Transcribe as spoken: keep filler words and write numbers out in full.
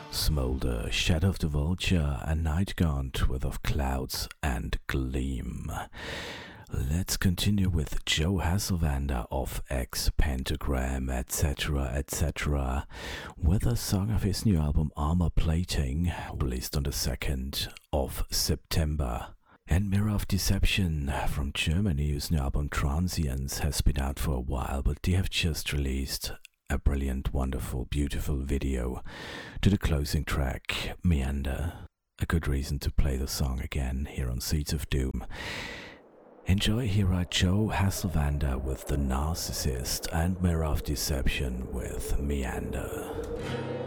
Smolder, Shadow of the Vulture, and Night Gaunt with Of Clouds and Gleam. Let's continue with Joe Hasselvander of X Pentagram, et cetera, et cetera, with a song of his new album Armor Plating, released on the second of September. And Mirror of Deception from Germany, whose new album Transience has been out for a while, but they have just released a brilliant, wonderful, beautiful video to the closing track, Meander. A good reason to play the song again here on Seeds of Doom. Enjoy here are Joe Hasselvander with The Narcissist and Mirror of Deception with Meander.